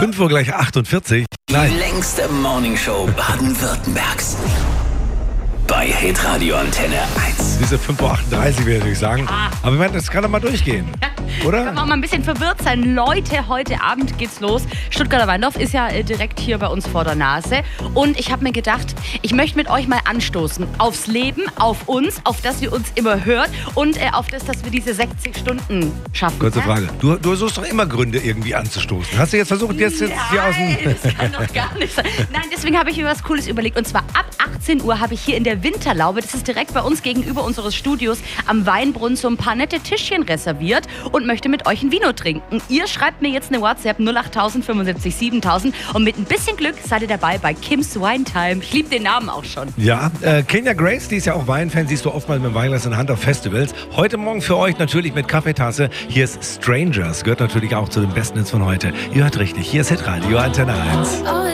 5 Uhr gleich 48. Nein. Die längste Morningshow Baden-Württembergs. Bei Hitradio Antenne 1. Diese 5.38 Uhr, würde ich sagen. Aber ich meine, das kann doch mal durchgehen. Oder? Kann man auch mal ein bisschen verwirrt sein. Leute, heute Abend geht's los. Stuttgarter Weindorf ist ja direkt hier bei uns vor der Nase. Und ich habe mir gedacht, ich möchte mit euch mal anstoßen. Aufs Leben, auf uns, auf das ihr uns immer hört und auf das, dass wir diese 60 Stunden schaffen. Kurze Frage. Du suchst doch immer Gründe, irgendwie anzustoßen. Hast du jetzt versucht, jetzt hier aus dem... Das kann doch gar nicht sein. Nein, deswegen habe ich mir was Cooles überlegt. Und zwar ab 18 Uhr habe ich hier in der Winterlaube, das ist direkt bei uns gegenüber unseres Studios am Weinbrunnen, so ein paar nette Tischchen reserviert und möchte mit euch ein Vino trinken. Ihr schreibt mir jetzt eine WhatsApp 08000 75 7000 und mit ein bisschen Glück seid ihr dabei bei Kim's Wine Time. Ich liebe den Namen auch schon. Ja, Kenya Grace, die ist ja auch Weinfan, siehst du oftmals mit dem Weinglas in der Hand auf Festivals. Heute Morgen für euch natürlich mit Kaffeetasse. Hier ist Strangers, gehört natürlich auch zu den besten Hits von heute. Ihr hört richtig, hier ist Hitradio Antenne 1.